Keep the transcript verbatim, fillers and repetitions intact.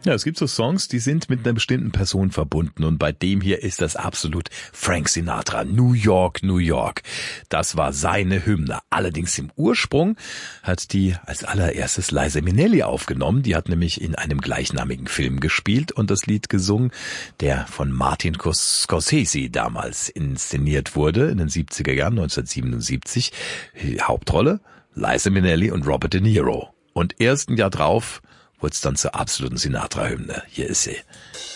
Ja, es gibt so Songs, die sind mit einer bestimmten Person verbunden und bei dem hier ist das absolut Frank Sinatra. New York, New York. Das war seine Hymne. Allerdings im Ursprung hat die als allererstes Liza Minnelli aufgenommen. Die hat nämlich in einem gleichnamigen Film gespielt und das Lied gesungen, der von Martin Scorsese damals inszeniert wurde in den siebziger Jahren, neunzehnhundertsiebenundsiebzig. Hauptrolle Liza Minnelli und Robert De Niro. Und erst ein Jahr drauf wurde es dann zur absoluten Sinatra-Hymne. Hier ist sie.